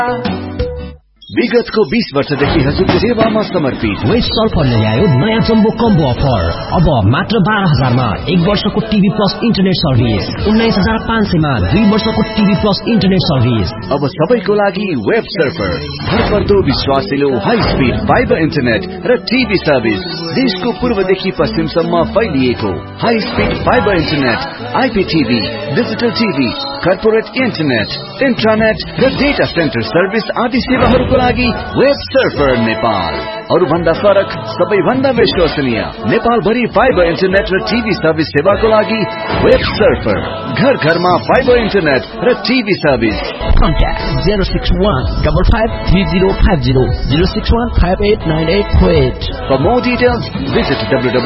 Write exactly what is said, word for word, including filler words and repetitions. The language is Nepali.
विगतको बीस वर्षदेखि हजुरको सेवामा समर्पित वेस्ट सल्फरले ल्यायो नयाँ जम्बो कम्बो अफर। अब मात्र बाह्र हजारमा एक वर्षको टिभी प्लस इन्टरनेट सर्भिस, उन्नाइस हजार पाँच सयमा दुई वर्षको टिभी प्लस इन्टरनेट सर्भिस। अब सबैको लागि वेब सर्फर, भरपर्दो विश्वासिलो हाई स्पिड फाइबर इन्टरनेट र टिभी सर्भिस। देशको पूर्वदेखि पश्चिमसम्म फैलिएको high speed fibre internet, आइपीटिभी, digital TV, corporate internet, इन्ट्रानेट र डेटा सेन्टर सर्भिस आदि सेवाहरूको लागि वेब सर्फर नेपाल। अरु भन्दा फरक, सबैभन्दा विश्वसनीय नेपाल भरि फाइबर इन्टरनेट र टिभी सर्भिस सेवाको लागि वेब सर्फर। घर घरमा फाइबर इन्टरनेट र TV service. Contact zero six one five five three zero five zero zero six one five eight nine eight four eight. For more details, visit w w w